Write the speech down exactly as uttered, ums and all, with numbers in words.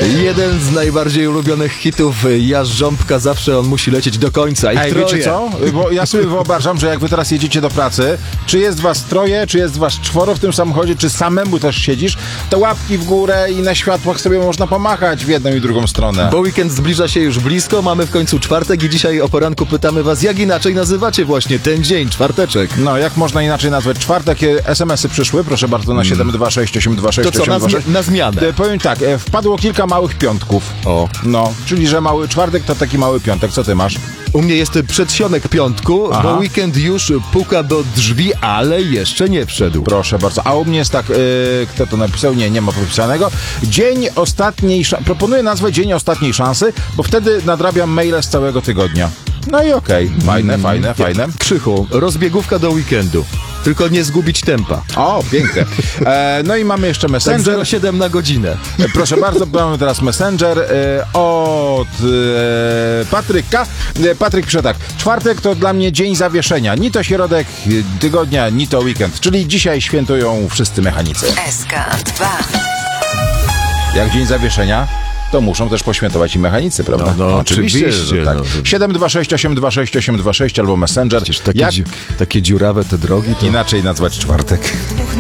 Jeden z najbardziej ulubionych hitów Jarząbka, zawsze on musi lecieć do końca. I Ej, troje. wiecie co? Bo ja sobie wyobrażam, że jak wy teraz jedziecie do pracy, czy jest was troje, czy jest was czworo w tym samochodzie, czy samemu też siedzisz, to łapki w górę i na światłach sobie można pomachać w jedną i drugą stronę. Bo weekend zbliża się już blisko, mamy w końcu czwartek i dzisiaj o poranku pytamy was, jak inaczej nazywacie właśnie ten dzień, czwarteczek. No, jak można inaczej nazwać czwartek? es em esy przyszły, proszę bardzo, na siedem dwa sześć osiem dwa sześć To co, osiem na, dwa sześć. zmi- na zmianę. E, Powiem tak, e, wpadło kilka małych piątków. O. No, czyli że mały czwartek to taki mały piątek. Co ty masz? U mnie jest przedsionek piątku, Aha. bo weekend już puka do drzwi, ale jeszcze nie wszedł. Proszę bardzo. A u mnie jest tak, e, kto to napisał? Nie, nie ma podpisanego. Dzień ostatniej szansy. Proponuję nazwę Dzień ostatniej szansy, bo wtedy nadrabiam maile z całego tygodnia. No i okej. Okay. Fajne, Mm, fajne, fajne. Krzychu, rozbiegówka do weekendu. Tylko nie zgubić tempa. O, piękne. E, no i mamy jeszcze Tak Messenger. zero przecinek siedem na godzinę. E, Proszę bardzo, mamy teraz Messenger e, od e, Patryka. E, Patryk pisze tak. Czwartek to dla mnie dzień zawieszenia. Ni to środek e, tygodnia, ni to weekend. Czyli dzisiaj świętują wszyscy mechanicy. S K dwa. Jak dzień zawieszenia, to muszą też poświętować i mechanicy, prawda? No, no, oczywiście, że tak. no. siedem dwa sześć osiem dwa sześć osiem dwa sześć albo Messenger. Przecież takie, Jak dzi- takie dziurawe te drogi to... inaczej nazwać czwartek?